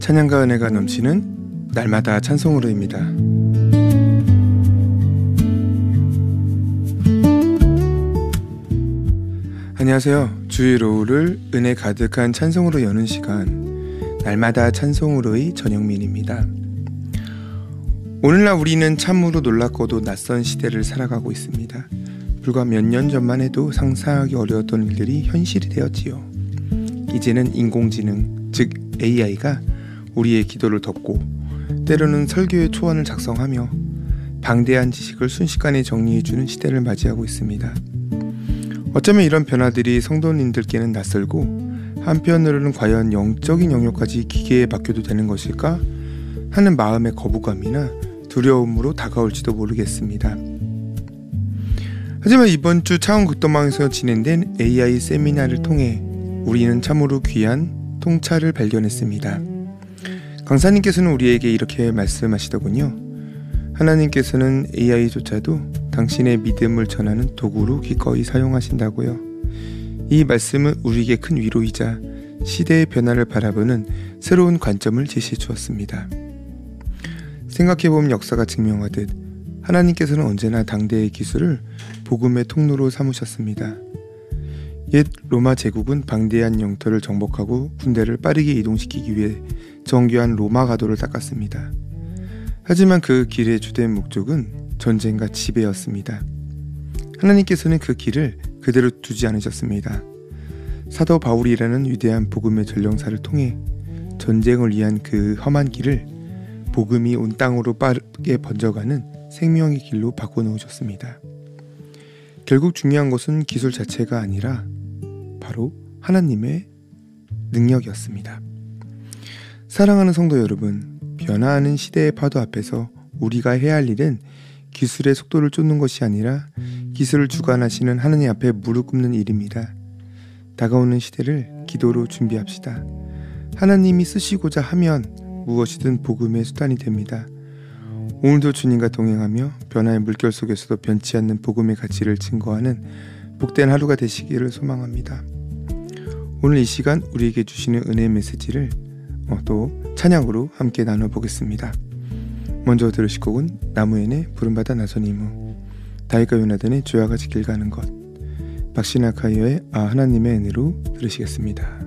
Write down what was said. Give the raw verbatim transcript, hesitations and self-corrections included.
찬양과 은혜가 넘치는 날마다 찬송으로입니다. 안녕하세요. 주일 오후를 은혜 가득한 찬송으로 여는 시간, 날마다 찬송으로의 전영민입니다. 오늘날 우리는 참으로 놀랍고도 낯선 시대를 살아가고 있습니다. 불과 몇 년 전만 해도 상상하기 어려웠던 일들이 현실이 되었지요. 이제는 인공지능, 즉 에이아이가 우리의 기도를 덮고 때로는 설교의 초안을 작성하며 방대한 지식을 순식간에 정리해주는 시대를 맞이하고 있습니다. 어쩌면 이런 변화들이 성도님들께는 낯설고 한편으로는 과연 영적인 영역까지 기계에 맡겨도 되는 것일까 하는 마음의 거부감이나 두려움으로 다가올지도 모르겠습니다. 하지만 이번 주 차원극동방에서 진행된 에이아이 세미나를 통해 우리는 참으로 귀한 통찰을 발견했습니다. 강사님께서는 우리에게 이렇게 말씀하시더군요. 하나님께서는 에이아이조차도 당신의 믿음을 전하는 도구로 기꺼이 사용하신다고요. 이 말씀은 우리에게 큰 위로이자 시대의 변화를 바라보는 새로운 관점을 제시해 주었습니다. 생각해보면 역사가 증명하듯 하나님께서는 언제나 당대의 기술을 복음의 통로로 삼으셨습니다. 옛 로마 제국은 방대한 영토를 정복하고 군대를 빠르게 이동시키기 위해 정교한 로마 가도를 닦았습니다. 하지만 그 길의 주된 목적은 전쟁과 지배였습니다. 하나님께서는 그 길을 그대로 두지 않으셨습니다. 사도 바울이라는 위대한 복음의 전령사를 통해 전쟁을 위한 그 험한 길을 복음이 온 땅으로 빠르게 번져가는 생명의 길로 바꿔놓으셨습니다. 결국 중요한 것은 기술 자체가 아니라 바로 하나님의 능력이었습니다. 사랑하는 성도 여러분, 변화하는 시대의 파도 앞에서 우리가 해야 할 일은 기술의 속도를 쫓는 것이 아니라 기술을 주관하시는 하느님 앞에 무릎 꿇는 일입니다. 다가오는 시대를 기도로 준비합시다. 하나님이 쓰시고자 하면 무엇이든 복음의 수단이 됩니다. 오늘도 주님과 동행하며 변화의 물결 속에서도 변치 않는 복음의 가치를 증거하는 복된 하루가 되시기를 소망합니다. 오늘 이 시간 우리에게 주시는 은혜의 메시지를 또 찬양으로 함께 나눠보겠습니다. 먼저 들으실 곡은 나무엔의 부름받아 나선 이무, 다윗과 요나단의 주와 같이 길 가는 것, 박신아 카이어의 아 하나님의 은혜로 들으시겠습니다.